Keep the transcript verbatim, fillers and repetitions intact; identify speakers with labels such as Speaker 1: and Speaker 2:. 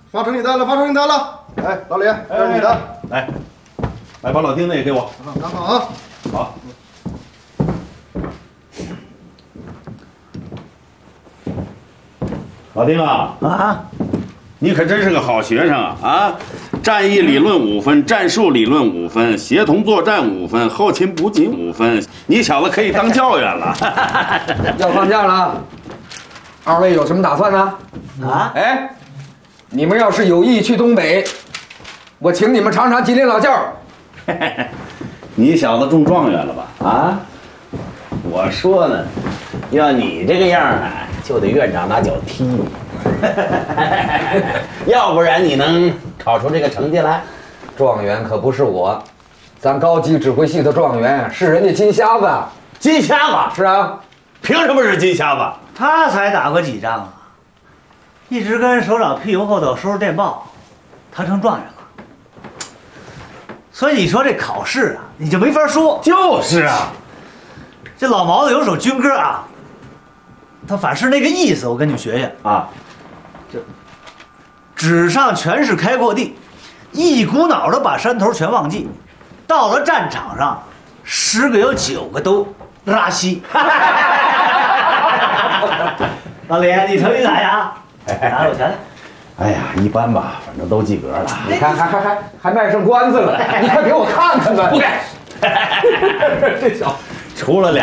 Speaker 1: 发成绩单了，发成绩单了。哎，老李，这是你的。
Speaker 2: 来，来把老丁那个给我。
Speaker 1: 拿好啊。
Speaker 2: 好。老丁啊啊，你可真是个好学生啊啊！战役理论五分，战术理论五分，协同作战五分，后勤补给五分。你小子可以当教员了。
Speaker 3: 要放假了，二位有什么打算呢？
Speaker 4: 啊？
Speaker 3: 哎，你们要是有意去东北，我请你们尝尝吉林老窖。
Speaker 2: 你小子中状元了吧？啊！我说呢，要你这个样啊，就得院长拿脚踢你，要不然你能考出这个成绩来？
Speaker 3: 状元可不是我，咱高级指挥系的状元是人家金瞎子。
Speaker 2: 金瞎子？
Speaker 3: 是啊。
Speaker 2: 凭什么是金瞎子？
Speaker 4: 他才打过几仗啊？一直跟首长屁股后头收拾电报，他成状元了。所以你说这考试啊，你就没法说。
Speaker 2: 就是啊，
Speaker 4: 这老毛子有首军歌啊，他反是那个意思，我跟你们学学
Speaker 2: 啊。
Speaker 4: 这纸上全是开阔地，一股脑的把山头全忘记，到了战场上，十个有九个都拉稀。老李，你成绩咋样？拿我瞧瞧。
Speaker 2: 哎呀，一般吧，反正都及格了。
Speaker 3: 你看，还还还还卖上关子了，你快给我看看吧。
Speaker 2: 不该。这小，除了俩。